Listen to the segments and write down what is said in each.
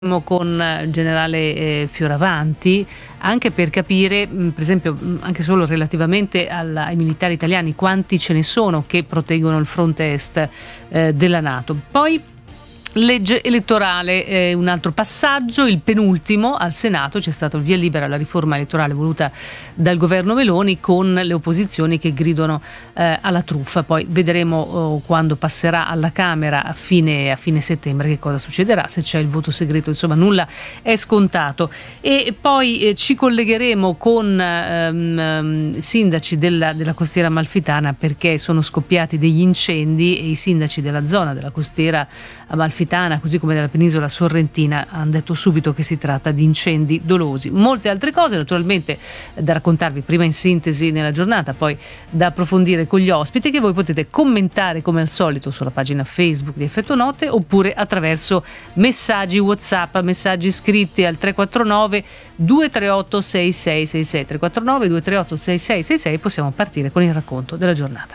Con il generale Fioravanti, anche per capire, per esempio, anche solo relativamente ai militari italiani, quanti ce ne sono che proteggono il fronte est della NATO. Poi legge elettorale, un altro passaggio, il penultimo al Senato. C'è stato il via libera alla riforma elettorale voluta dal governo Meloni, con le opposizioni che gridano alla truffa. Poi vedremo quando passerà alla Camera a fine settembre che cosa succederà, se c'è il voto segreto. Insomma, nulla è scontato. E poi ci collegheremo con sindaci della costiera amalfitana, perché sono scoppiati degli incendi e i sindaci della zona della costiera amalfitana, così come della penisola sorrentina, hanno detto subito che si tratta di incendi dolosi. Molte altre cose naturalmente da raccontarvi, prima in sintesi nella giornata, poi da approfondire con gli ospiti, che voi potete commentare come al solito sulla pagina Facebook di Effetto Note, oppure attraverso messaggi WhatsApp, messaggi scritti al 349 238 6666 349 238 6666. Possiamo partire con il racconto della giornata.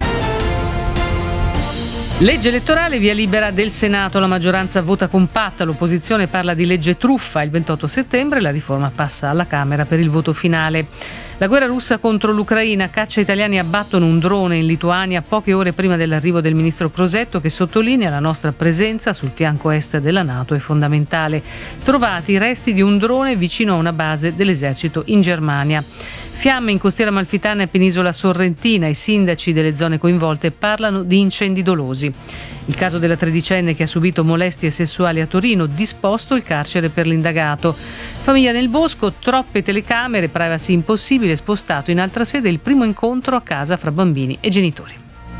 Legge elettorale, via libera del Senato, la maggioranza vota compatta, l'opposizione parla di legge truffa. Il 28 settembre la riforma passa alla Camera per il voto finale. La guerra russa contro l'Ucraina, caccia italiani abbattono un drone in Lituania poche ore prima dell'arrivo del ministro Crosetto, che sottolinea la nostra presenza sul fianco est della NATO è fondamentale. Trovati i resti di un drone vicino a una base dell'esercito in Germania. Fiamme in costiera amalfitana e penisola sorrentina, i sindaci delle zone coinvolte parlano di incendi dolosi. Il caso della tredicenne che ha subito molestie sessuali a Torino, disposto il carcere per l'indagato. Famiglia nel bosco, troppe telecamere, privacy impossibile, spostato in altra sede il primo incontro a casa fra bambini e genitori.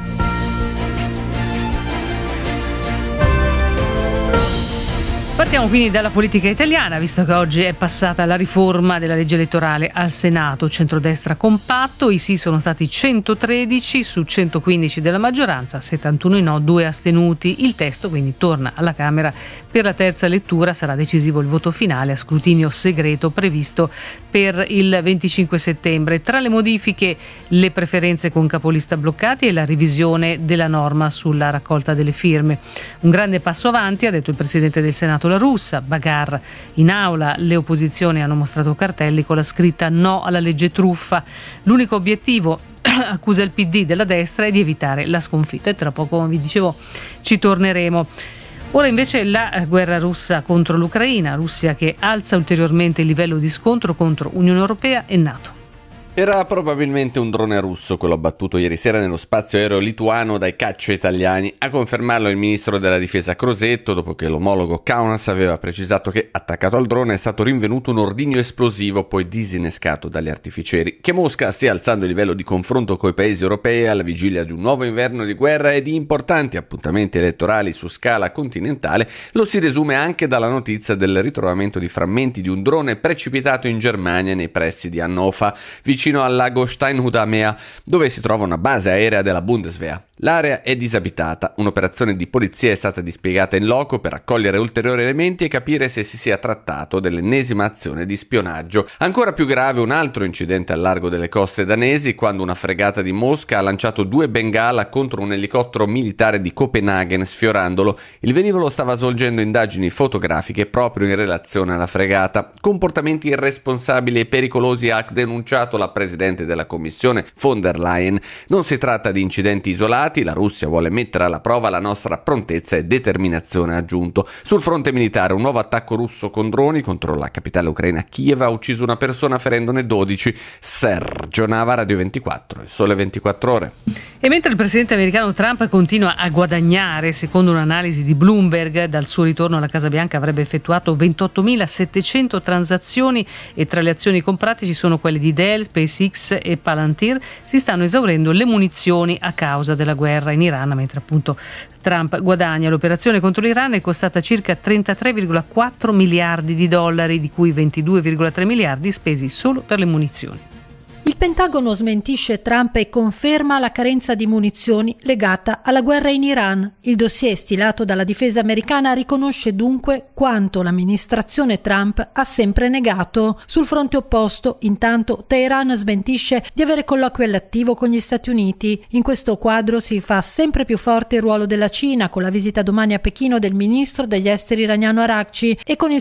Partiamo quindi dalla politica italiana, visto che oggi è passata la riforma della legge elettorale al Senato. Centrodestra compatto, i sì sono stati 113 su 115 della maggioranza, 71 i no, 2 astenuti. Il testo quindi torna alla Camera per la terza lettura, sarà decisivo il voto finale a scrutinio segreto previsto per il 25 settembre. Tra le modifiche, le preferenze con capolista bloccati e la revisione della norma sulla raccolta delle firme. Un grande passo avanti, ha detto il Presidente del Senato La Russa. Bagarre in aula, le opposizioni hanno mostrato cartelli con la scritta no alla legge truffa. L'unico obiettivo, accusa il PD della destra, è di evitare la sconfitta, e tra poco, come vi dicevo, ci torneremo. Ora invece la guerra russa contro l'Ucraina, Russia che alza ulteriormente il livello di scontro contro Unione Europea e NATO. Era probabilmente un drone russo quello abbattuto ieri sera nello spazio aereo lituano dai caccia italiani. A confermarlo il ministro della difesa Crosetto, dopo che l'omologo Kaunas aveva precisato che attaccato al drone è stato rinvenuto un ordigno esplosivo poi disinnescato dagli artificieri. Che Mosca stia alzando il livello di confronto coi paesi europei alla vigilia di un nuovo inverno di guerra e di importanti appuntamenti elettorali su scala continentale lo si desume anche dalla notizia del ritrovamento di frammenti di un drone precipitato in Germania nei pressi di Hannover, vicino al lago Steinhudamea, dove si trova una base aerea della Bundeswehr. L'area è disabitata, un'operazione di polizia è stata dispiegata in loco per raccogliere ulteriori elementi e capire se si sia trattato dell'ennesima azione di spionaggio. Ancora più grave un altro incidente al largo delle coste danesi, quando una fregata di Mosca ha lanciato 2 bengala contro un elicottero militare di Copenaghen, sfiorandolo. Il velivolo stava svolgendo indagini fotografiche proprio in relazione alla fregata. Comportamenti irresponsabili e pericolosi, ha denunciato la presidente della Commissione von der Leyen. Non si tratta di incidenti isolati, la Russia vuole mettere alla prova la nostra prontezza e determinazione, ha aggiunto. Sul fronte militare, un nuovo attacco russo con droni contro la capitale ucraina Kiev ha ucciso una persona, ferendone 12. Sergio Nava, Radio 24, il Sole 24 Ore. E mentre il presidente americano Trump continua a guadagnare, secondo un'analisi di Bloomberg, dal suo ritorno alla Casa Bianca avrebbe effettuato 28.700 transazioni e tra le azioni comprate ci sono quelle di Dell, SpaceX e Palantir. Si stanno esaurendo le munizioni a causa della guerra in Iran, mentre appunto Trump guadagna. L'operazione contro l'Iran è costata circa 33,4 miliardi di dollari, di cui 22,3 miliardi spesi solo per le munizioni. Il Pentagono smentisce Trump e conferma la carenza di munizioni legata alla guerra in Iran. Il dossier stilato dalla difesa americana riconosce dunque quanto l'amministrazione Trump ha sempre negato. Sul fronte opposto, intanto, Teheran smentisce di avere colloqui all'attivo con gli Stati Uniti. In questo quadro si fa sempre più forte il ruolo della Cina, con la visita domani a Pechino del ministro degli esteri iraniano Araghchi e con il